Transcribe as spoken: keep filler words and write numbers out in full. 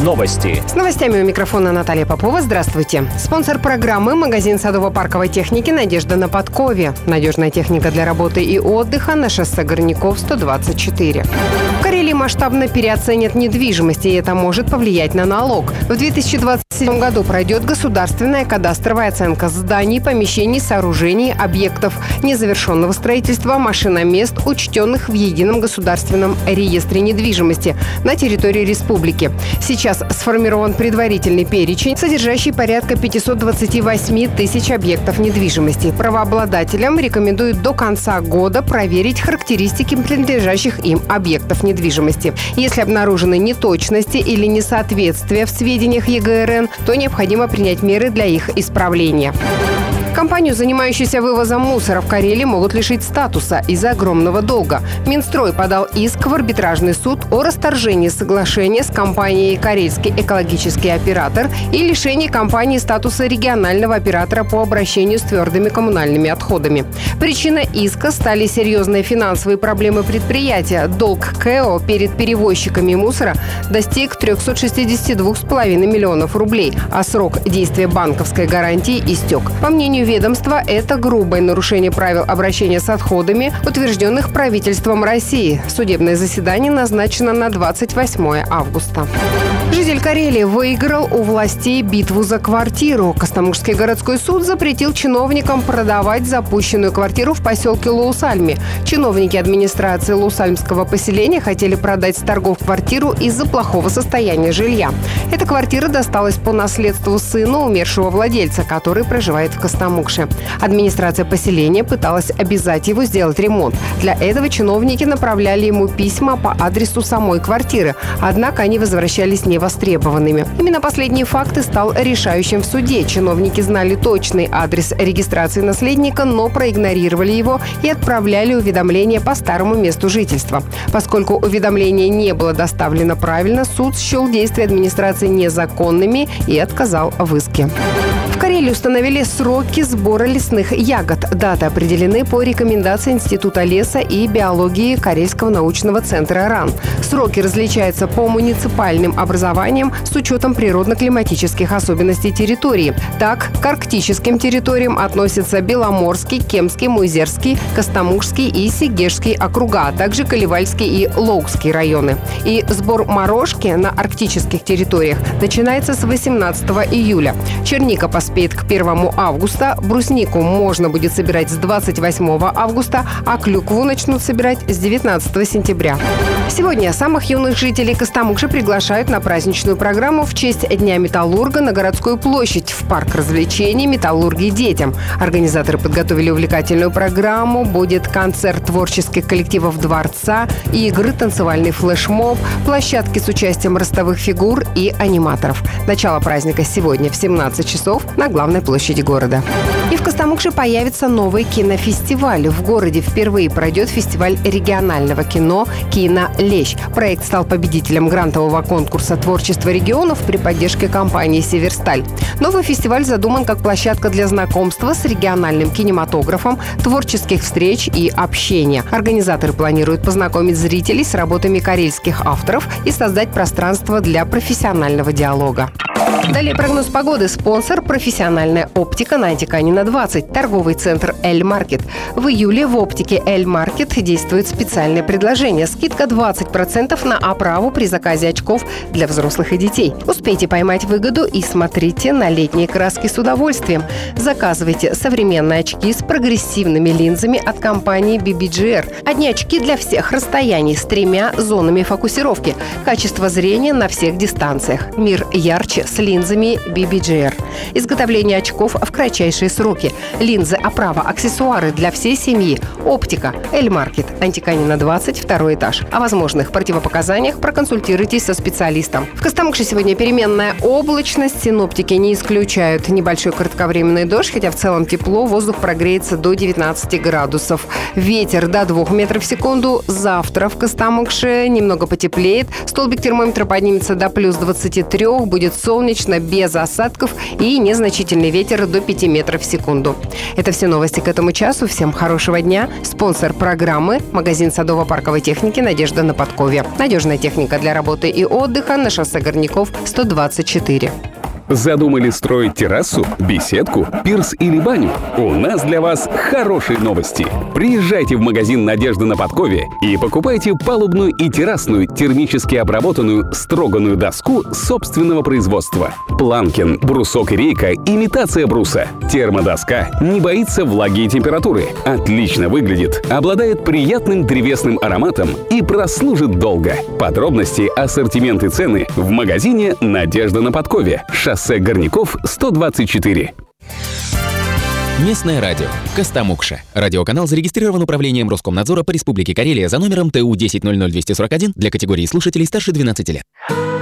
Новости. С новостями у микрофона Наталья Попова. Здравствуйте. Спонсор программы — магазин садово-парковой техники «Надежда» на Подкове. Надежная техника для работы и отдыха на шоссе Горняков, сто двадцать четыре. В Карелии масштабно переоценят недвижимость, и это может повлиять на налог. В две тысячи двадцать седьмом году пройдет государственная кадастровая оценка зданий, помещений, сооружений, объектов незавершенного строительства, машиномест, учтенных в едином государственном реестре недвижимости на территории республики. Сейчас сформирован предварительный перечень, содержащий порядка пятьсот двадцать восемь тысяч объектов недвижимости. Правообладателям рекомендуют до конца года проверить характеристики принадлежащих им объектов недвижимости. Если обнаружены неточности или несоответствия в сведениях Е Г Р Н, то необходимо принять меры для их исправления. Компанию, занимающуюся вывозом мусора в Карелии, могут лишить статуса из-за огромного долга. Минстрой подал иск в арбитражный суд о расторжении соглашения с компанией «Карельский экологический оператор» и лишении компании статуса регионального оператора по обращению с твердыми коммунальными отходами. Причиной иска стали серьезные финансовые проблемы предприятия. Долг К Э О перед перевозчиками мусора достиг трехсот шестидесяти двух с половиной миллионов рублей, а срок действия банковской гарантии истек. По мнению ведомства, это грубое нарушение правил обращения с отходами, утвержденных правительством России. Судебное заседание назначено на двадцать восьмое августа. Житель Карелии выиграл у властей битву за квартиру. Костомукшский городской суд запретил чиновникам продавать запущенную квартиру в поселке Лоусальми. Чиновники администрации Лоусальмского поселения хотели продать с торгов квартиру из-за плохого состояния жилья. Эта квартира досталась по наследству сыну умершего владельца, который проживает в Костомукше. Администрация поселения пыталась обязать его сделать ремонт. Для этого чиновники направляли ему письма по адресу самой квартиры, однако они возвращались невостребованными. Именно последний факт и стал решающим в суде. Чиновники знали точный адрес регистрации наследника, но проигнорировали его и отправляли уведомление по старому месту жительства. Поскольку уведомление не было доставлено правильно, суд счел действия администрации незаконными и отказал в иске. В Карелии установили сроки сбора лесных ягод. Даты определены по рекомендации Института леса и биологии Карельского научного центра РАН. Сроки различаются по муниципальным образованиям с учетом природно-климатических особенностей территории. Так, к арктическим территориям относятся Беломорский, Кемский, Муйзерский, Костомукшский и Сегежский округа, а также Каливальский и Лоукский районы. И сбор морожки на арктических территориях начинается с восемнадцатого июля. Черника поспеет к первому августа, бруснику можно будет собирать с двадцать восьмого августа, а клюкву начнут собирать с девятнадцатого сентября. Сегодня самых юных жителей Костомукши приглашают на праздничную программу в честь Дня металлурга на городскую площадь в парк развлечений «Металлурги детям». Организаторы подготовили увлекательную программу. Будет концерт творческих коллективов дворца, игры, танцевальный флешмоб, площадки с участием ростовых фигур и аниматоров. Начало праздника сегодня в семнадцать часов на главной площади города. И в Костомукше появится новый кинофестиваль. В городе впервые пройдет фестиваль регионального кино «Кино-Лещ». Проект стал победителем грантового конкурса «Творчество регионов» при поддержке компании «Северсталь». Новый фестиваль задуман как площадка для знакомства с региональным кинематографом, творческих встреч и общения. Организаторы планируют познакомить зрителей с работами карельских авторов и создать пространство для профессионального диалога. Далее прогноз погоды. Спонсор — профессиональная оптика на Антиканина двадцать. Торговый центр «Эль-Маркет». В июле в оптике «Эль-Маркет» действует специальное предложение. Скидка двадцать процентов на оправу при заказе очков для взрослых и детей. Успейте поймать выгоду и смотрите на летние краски с удовольствием. Заказывайте современные очки с прогрессивными линзами от компании Би Би Джи Эр. Одни очки для всех расстояний с тремя зонами фокусировки. Качество зрения на всех дистанциях. Мир ярче с линзами Би Би Джи Эр. Изготовление очков в кратчайшие сроки. Линзы, оправа, аксессуары для всей семьи. Оптика. Эль-Маркет. Антиканина двадцать, второй этаж. О возможных противопоказаниях проконсультируйтесь со специалистом. В Костомукше сегодня переменная облачность. Синоптики не исключают небольшой кратковременный дождь, хотя в целом тепло. Воздух прогреется до девятнадцати градусов. Ветер до двух метров в секунду. Завтра в Костомукше немного потеплеет. Столбик термометра поднимется до плюс двадцати трёх. Будет солнечно. облачно, без осадков и незначительный ветер до пяти метров в секунду. Это все новости к этому часу. Всем хорошего дня. Спонсор программы – магазин садово-парковой техники «Надежда» на Подкове. Надежная техника для работы и отдыха на шоссе Горняков, сто двадцать четыре. Задумали строить террасу, беседку, пирс или баню? У нас для вас хорошие новости. Приезжайте в магазин «Надежда» на Подкове и покупайте палубную и террасную термически обработанную строганную доску собственного производства. Планкин, брусок и рейка – имитация бруса. Термодоска не боится влаги и температуры, отлично выглядит, обладает приятным древесным ароматом и прослужит долго. Подробности, ассортимент и цены в магазине «Надежда» на Подкове. Шоссе Горняков, сто двадцать четыре. Местное радио. Костомукша. Радиоканал зарегистрирован Управлением Роскомнадзора по Республике Карелия за номером Т У десять ноль ноль двести сорок один для категории слушателей старше двенадцати лет.